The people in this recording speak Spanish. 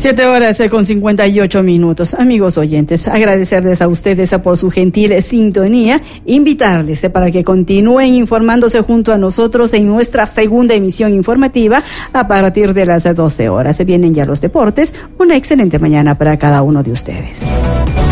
7 horas con 58 minutos. Amigos oyentes, agradecerles a ustedes por su gentil sintonía, invitarles para que continúen informándose junto a nosotros en nuestra segunda emisión informativa a partir de las 12 horas. Se vienen ya los deportes. Una excelente mañana para cada uno de ustedes.